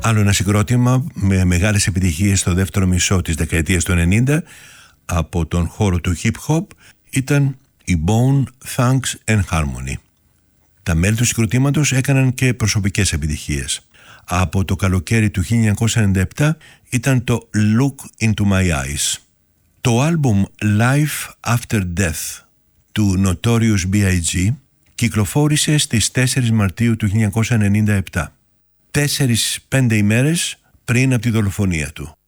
Άλλο ένα συγκρότημα με μεγάλες επιτυχίες στο δεύτερο μισό της δεκαετίας του 90 από τον χώρο του hip hop ήταν η Bone Thugs and Harmony. Τα μέλη του συγκροτήματος έκαναν και προσωπικές επιτυχίες. Από το καλοκαίρι του 1997 ήταν το Look Into My Eyes. Το άλμπουμ Life After Death του Notorious B.I.G. κυκλοφόρησε στις 4 Μαρτίου του 1997, 4-5 ημέρες πριν από τη δολοφονία του.